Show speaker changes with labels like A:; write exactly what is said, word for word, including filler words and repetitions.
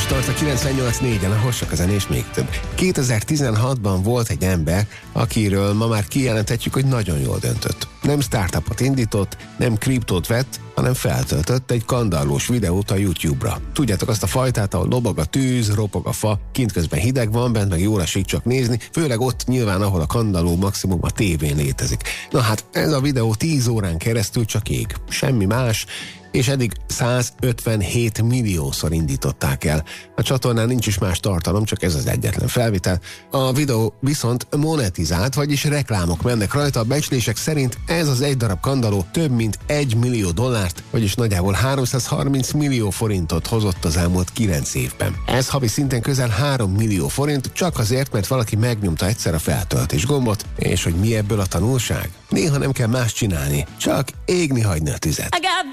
A: Most tart a kilencvennyolc négyen, a Hossak a zenés még több. kétezer-tizenhatban volt egy ember, akiről ma már kijelenthetjük, hogy nagyon jól döntött. Nem startupot indított, nem kriptót vett, hanem feltöltött egy kandallós videót a YouTube-ra. Tudjátok, azt a fajtát, ahol lobog a tűz, ropog a fa, kint közben hideg van, bent meg jól esik csak nézni, főleg ott nyilván, ahol a kandalló maximum a tévén létezik. Na hát, ez a videó tíz órán keresztül csak ég. Semmi más, és eddig százötvenhét milliószor indították el. A csatornán nincs is más tartalom, csak ez az egyetlen felvétel. A videó viszont monetizált, vagyis reklámok mennek rajta. A becslések szerint ez az egy darab kandalló több mint egy millió dollárt, vagyis nagyjából háromszázharminc millió forintot hozott az elmúlt kilenc évben. Ez havi szinten közel három millió forint, csak azért, mert valaki megnyomta egyszer a feltöltés gombot, és hogy mi ebből a tanulság? Néha nem kell más csinálni, csak égni hagyni a tüzet.